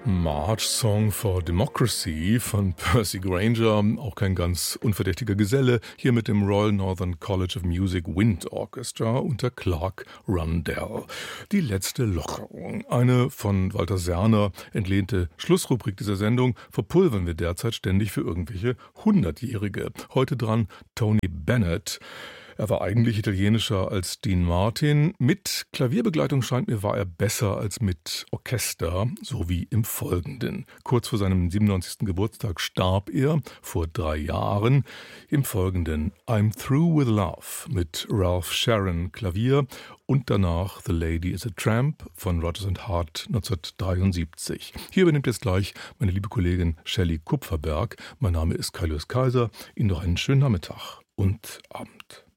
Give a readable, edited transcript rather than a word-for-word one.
March Song for Democracy von Percy Grainger, auch kein ganz unverdächtiger Geselle, hier mit dem Royal Northern College of Music Wind Orchestra unter Clark Rundell. Die letzte Lockerung, eine von Walter Serner entlehnte Schlussrubrik dieser Sendung, verpulvern wir derzeit ständig für irgendwelche 100-Jährige. Heute dran Tony Bennett. Er war eigentlich italienischer als Dean Martin. Mit Klavierbegleitung scheint mir, war er besser als mit Orchester, so wie im Folgenden. Kurz vor seinem 97. Geburtstag starb er, vor 3 Jahren. Im Folgenden I'm Through with Love mit Ralph Sharon Klavier und danach The Lady is a Tramp von Rodgers & Hart 1973. Hier übernimmt jetzt gleich meine liebe Kollegin Shelley Kupferberg. Mein Name ist Kai Kaiser. Ihnen noch einen schönen Nachmittag und Abend.